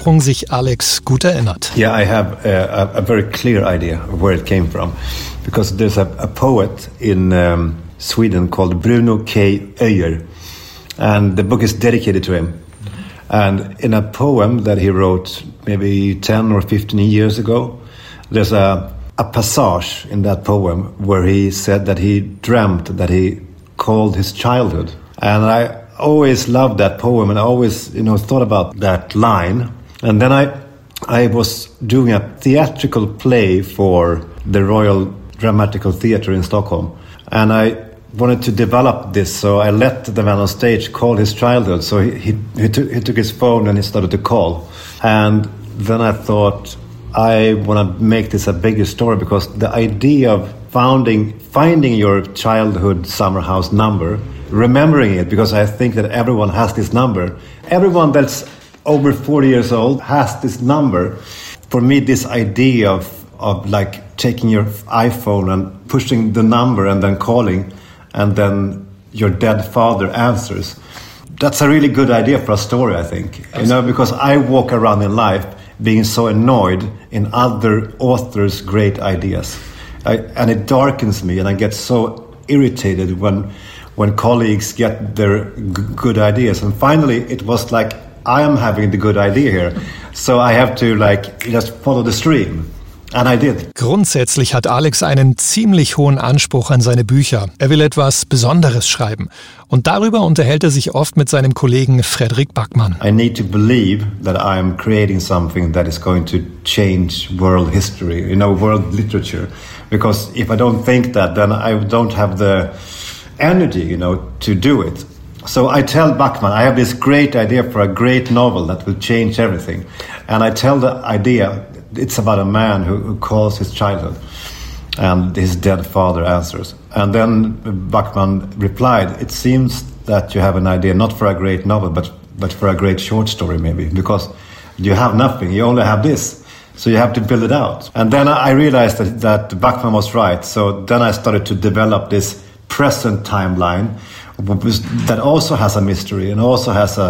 Ursprung sich Alex gut erinnert. Yeah, I have a very clear idea of where it came from. Because there's a poet in Sweden called Bruno K. Öijer. And the book is dedicated to him. And in a poem that he wrote maybe 10 or 15 years ago, there's a passage in that poem where he said that he dreamt that he called his childhood. And I always loved that poem, and I always, thought about that line. And then I was doing a theatrical play for the Royal Dramatical Theatre in Stockholm. And I wanted to develop this, so I let the man on stage call his childhood. So he took his phone and he started to call. And then I thought, I want to make this a bigger story, because the idea of finding your childhood summer house number, remembering it, because I think that everyone has this number. Everyone that's over 40 years old has this number. For me, this idea of like taking your iPhone and pushing the number and then calling, and then your dead father answers. That's a really good idea for a story, I think. Because I walk around in life being so annoyed in other authors' great ideas. And it darkens me, and I get so irritated when colleagues get their good ideas. And finally, it was like, I am having the good idea here. So I have to just follow the stream. And I did. Grundsätzlich hat Alex einen ziemlich hohen Anspruch an seine Bücher. Er will etwas Besonderes schreiben. Und darüber unterhält er sich oft mit seinem Kollegen Fredrik Backman. I need to believe that I am creating something that is going to change world history, world literature. Because if I don't think that, then I don't have the energy, to do it. So I tell Backman, I have this great idea for a great novel that will change everything. And I tell the idea, it's about a man who calls his childhood, and his dead father answers. And then Backman replied, it seems that you have an idea not for a great novel, but for a great short story maybe, because you have nothing, you only have this. So you have to build it out. And then I realized that Backman was right. So then I started to develop this present timeline that also has a mystery and also has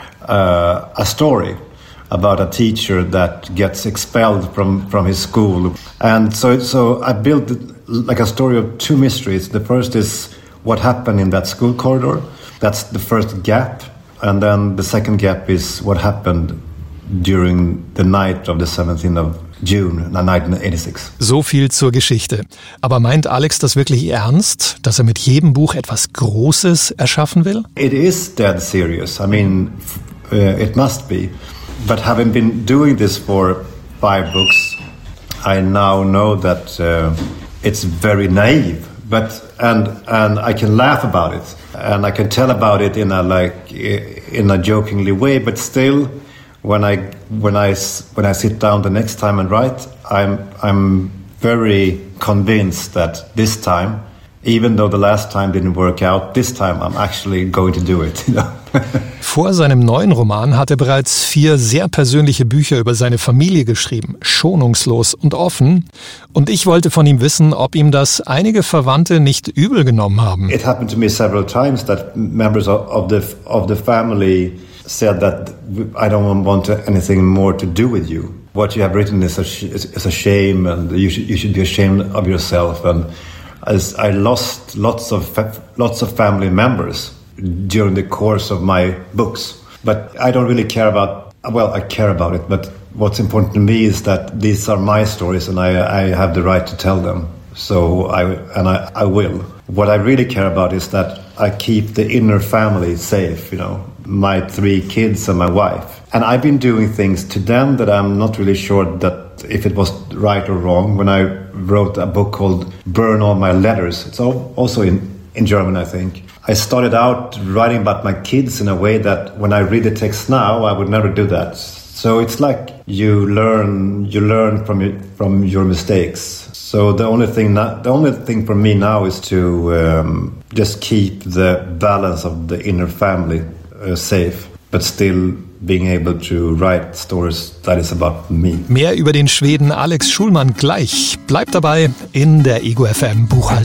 a story about a teacher that gets expelled from his school. And so I built like a story of two mysteries. The first is what happened in that school corridor. That's the first gap. And then the second gap is what happened during the night of the 17th of June 1986. So viel zur Geschichte. Aber meint Alex das wirklich ernst, dass er mit jedem Buch etwas Großes erschaffen will? It is dead serious. I mean, it must be. But having been doing this for 5 books, I now know that it's very naive. And I can laugh about it, and I can tell about it in a jokingly way. But still, when I sit down the next time and write, I'm very convinced that this time, even though the last time didn't work out, this time I'm actually going to do it. Vor seinem neuen Roman hat er bereits 4 sehr persönliche Bücher über seine Familie geschrieben, schonungslos und offen. Und ich wollte von ihm wissen, ob ihm das einige Verwandte nicht übel genommen haben. It happened to me several times that members of the family said that I don't want anything more to do with you. What you have written is a shame, and you should be ashamed of yourself. And as I lost lots of family members during the course of my books. But I don't really care about, I care about it, but what's important to me is that these are my stories and I have the right to tell them. So I will. What I really care about is that I keep the inner family safe, my 3 kids and my wife. And I've been doing things to them that I'm not really sure that if it was right or wrong. When I wrote a book called Burn All My Letters, it's also in German, I think. I started out writing about my kids in a way that when I read the text now, I would never do that. So it's like you learn from your mistakes. So the only thing for me now is to just keep the balance of the inner family safe, but still being able to write stories that is about me. Mehr über den Schweden Alex Schulman gleich. Bleibt dabei in der Ego FM Buchhaltung.